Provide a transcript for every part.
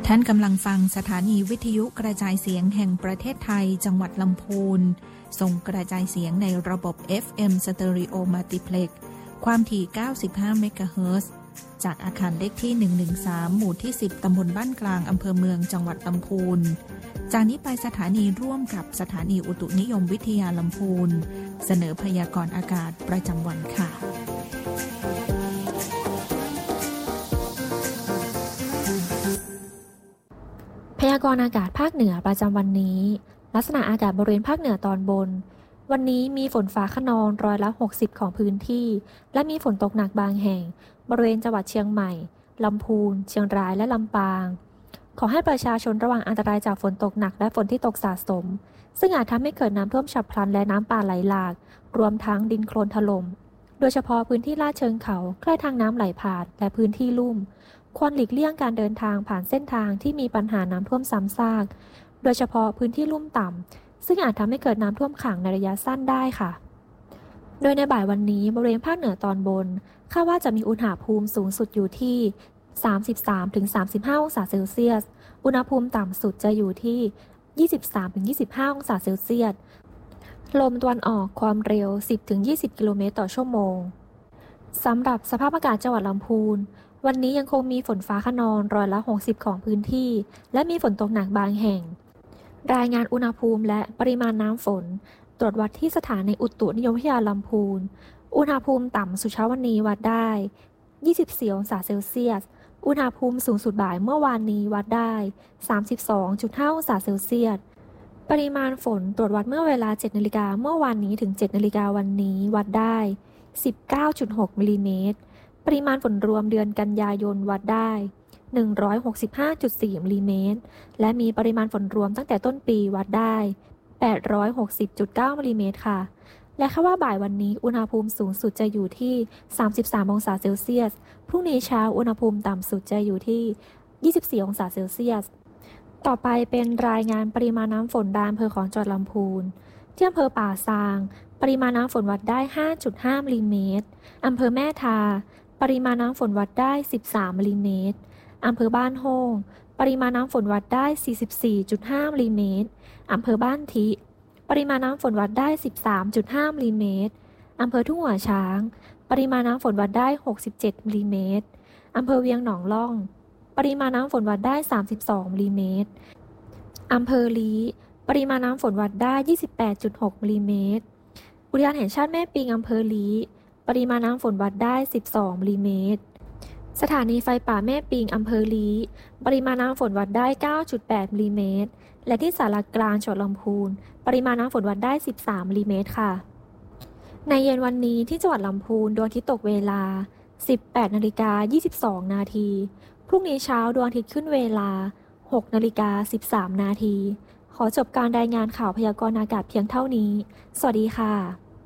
ท่านกำลังฟังสถานีวิทยุกระจายเสียงแห่งประเทศไทยจังหวัดลำพูนส่งกระจายเสียงในระบบ FM Stereo Multiplex ความถี่ 95 เมกะเฮิรตซ์จากอาคารเลขที่ 113 หมู่ที่ 10 ตำบลบ้านกลางอำเภอเมืองจังหวัดลำพูนจากนี้ไปสถานีร่วมกับสถานีอุตุนิยมวิทยาลำพูนเสนอพยากรณ์อากาศประจำวันค่ะพยากรณ์อากาศภาคเหนือประจำวันนี้ลักษณะอากาศบริเวณภาคเหนือตอนบนวันนี้มีฝนฟ้าคะนอง60%ของพื้นที่และมีฝนตกหนักบางแห่งบริเวณจังหวัดเชียงใหม่ลำพูนเชียงรายและลำปางขอให้ประชาชนระวังอันตรายจากฝนตกหนักและฝนที่ตกสะสมซึ่งอาจทำให้เกิดน้ำท่วมฉับพลันและน้ำป่าไหลหลากรวมทั้งดินโคลนถล่มโดยเฉพาะพื้นที่ลาดเชิงเขาใกล้ทางน้ำไหลผ่านและพื้นที่ลุ่มควรหลีกเลี่ยงการเดินทางผ่านเส้นทางที่มีปัญหาน้ำท่วมซ้ำซากโดยเฉพาะพื้นที่ลุ่มต่ำซึ่งอาจทำให้เกิดน้ำท่วมขังในระยะสั้นได้ค่ะโดยในบ่ายวันนี้บริเวณภาคเหนือตอนบนคาดว่าจะมีอุณหภูมิสูงสุดอยู่ที่ 33-35 องศาเซลเซียสอุณหภูมิต่ำสุดจะอยู่ที่ 23-25 องศาเซลเซียสลมตะวันออกความเร็ว 10-20 กิโลเมตรต่อชั่วโมงสำหรับสภาพอากาศจังหวัดลำพูนวันนี้ยังคงมีฝนฟ้าคะนอง60%ของพื้นที่และมีฝนตกหนักบางแห่งรายงานอุณหภูมิและปริมาณน้ำฝนตรวจวัดที่สถานีอุตุนิยมวิทยาลำพูนอุณหภูมิต่ำสุดเช้าวันนี้วัดได้24 องศาเซลเซียสอุณหภูมิสูงสุดบ่ายเมื่อวานนี้วัดได้ 32.5 องศาเซลเซียสปริมาณฝนตรวจวัดเมื่อเวลา 7 นาฬิกาเมื่อวานนี้ถึง 7 นาฬิกาวันนี้วัดได้ 19.6 มิลลิเมตรปริมาณฝนรวมเดือนกันยายนวัดได้ 165.4 มิลลิเมตรและมีปริมาณฝนรวมตั้งแต่ต้นปีวัดได้ 860.9 มิลลิเมตรค่ะและคาดว่าบ่ายวันนี้อุณหภูมิสูงสุดจะอยู่ที่ 33 องศาเซลเซียสพรุ่งนี้เช้าอุณหภูมิต่ำสุดจะอยู่ที่ 24 องศาเซลเซียสต่อไปเป็นรายงานปริมาณน้ำฝนในอำเภอของจังหวัดลำพูนที่อำเภอป่าซางปริมาณน้ำฝนวัดได้ 5.5 มิลลิเมตรอำเภอแม่ทาปริมาณน้ำฝนวัดได้ 13 มิลลิเมตรอำเภอบ้านโฮงปริมาณน้ำฝนวัดได้ 44.5 มิลลิเมตรอำเภอบ้านทิปริมาณน้ำฝนวัดได้ 13.5 มิลลิเมตรอำเภอทุ่งหัวช้างปริมาณน้ำฝนวัดได้ 67 มิลลิเมตรอำเภอเวียงหนองล่องปริมาณน้ำฝนวัดได้ 32 มิลลิเมตรอำเภอลี้ปริมาณน้ำฝนวัดได้ 28.6 มิลลิเมตรอุทยานแห่งชาติแม่ปิงอำเภอลี้ปริมาณน้ำฝนวัดได้ 12 มิลลิเมตรสถานีไฟป่าแม่ปิงอำเภอลี้ปริมาณน้ำฝนวัดได้ 9.8 มิลลิเมตรและที่ศาลากลางจังหวัดลำพูนปริมาณน้ำฝนวัดได้ 13 มิลลิเมตรค่ะในเย็นวันนี้ที่จังหวัดลำพูนดวงอาทิตย์ตกเวลา 18:22 นาทีพรุ่งนี้เช้าดวงอาทิตย์ขึ้นเวลา 6:13 นาทีขอจบการรายงานข่าวพยากรณ์อากาศเพียงเท่านี้สวัสดีค่ะ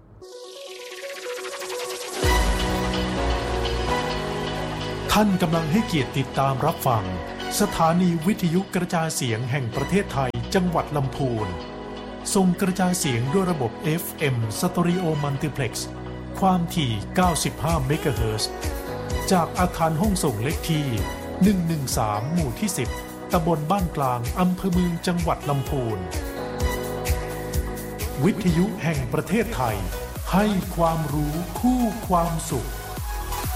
ท่านกำลังให้เกียรติติดตามรับฟังสถานีวิทยุกระจายเสียงแห่งประเทศไทยจังหวัดลำพูนส่งกระจายเสียงด้วยระบบ FM Stereo Multiplex ความถี่ 95 เมกะเฮิรตซ์จากอาคารห้องส่งเลขที่ 113 หมู่ที่ 10 ตำบลบ้านกลางอำเภอเมืองจังหวัดลำพูนวิทยุแห่งประเทศไทยให้ความรู้คู่ความสุข